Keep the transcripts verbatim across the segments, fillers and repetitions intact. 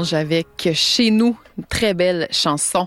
Orange avec Chez nous, une très belle chanson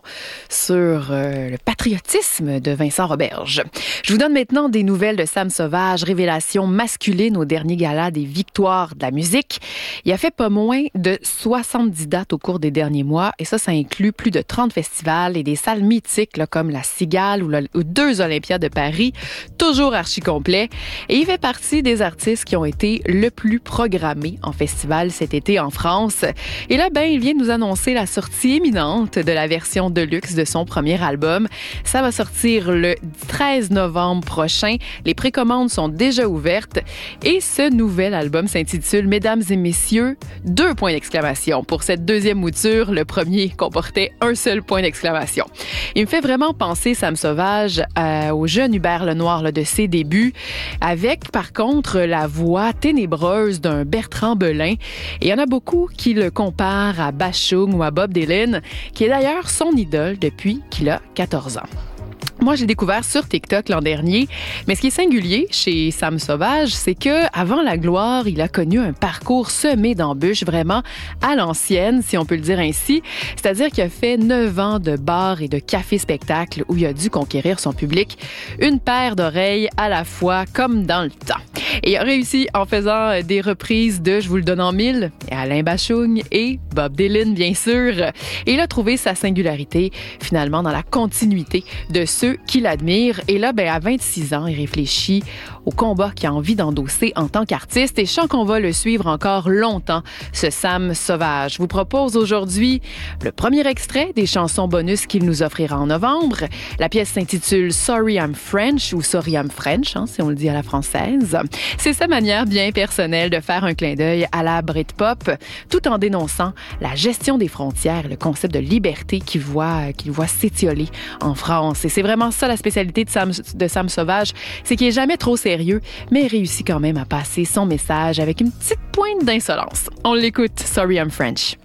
sur euh, le patriotisme de Vincent Roberge. Je vous donne maintenant des nouvelles de Sam Sauvage, révélation masculine au dernier gala des victoires de la musique. Il a fait pas moins de soixante-dix dates au cours des derniers mois et ça, ça inclut plus de trente festivals et des salles mythiques là, comme la Cigale ou, le, ou deux Olympiades de Paris, toujours archi complet. Et il fait partie des artistes qui ont été le plus programmés en festival cet été en France. Et là, ben, il vient de nous annoncer la sortie imminente de la version deluxe de son premier album. Ça va sortir le treize novembre prochain. Les précommandes sont déjà ouvertes et ce nouvel album s'intitule « Mesdames et messieurs, deux points d'exclamation ». Pour cette deuxième mouture, le premier comportait un seul point d'exclamation. Il me fait vraiment penser, Sam Sauvage, euh, au jeune Hubert Lenoir là, de ses débuts, avec par contre la voix ténébreuse d'un Bertrand Belin. Et il y en a beaucoup qui le comparent à Bashung ou à Bob Dylan, qui est d'ailleurs son idole depuis qu'il a quatorze ans. Moi, j'ai découvert sur TikTok l'an dernier, mais ce qui est singulier chez Sam Sauvage, c'est que avant la gloire, il a connu un parcours semé d'embûches, vraiment à l'ancienne, si on peut le dire ainsi. C'est-à-dire qu'il a fait neuf ans de bars et de cafés-spectacles où il a dû conquérir son public une paire d'oreilles à la fois, comme dans le temps. Et il a réussi en faisant des reprises de, je vous le donne en mille, Alain Bashung et Bob Dylan, bien sûr. Et il a trouvé sa singularité, finalement, dans la continuité de ceux qui l'admirent. Et là, ben, à vingt-six ans, il réfléchit au combat qu'il a envie d'endosser en tant qu'artiste. Et je sens qu'on va le suivre encore longtemps, ce Sam Sauvage. Je vous propose aujourd'hui le premier extrait des chansons bonus qu'il nous offrira en novembre. La pièce s'intitule « Sorry I'm French » ou « Sorry I'm French hein, », si on le dit à la française. C'est sa manière bien personnelle de faire un clin d'œil à la Britpop, tout en dénonçant la gestion des frontières, le concept de liberté qu'il voit, qu'il voit s'étioler en France. Et c'est vraiment ça la spécialité de Sam, de Sam Sauvage, c'est qu'il est jamais trop sérieux, mais il réussit quand même à passer son message avec une petite pointe d'insolence. On l'écoute, Sorry I'm French.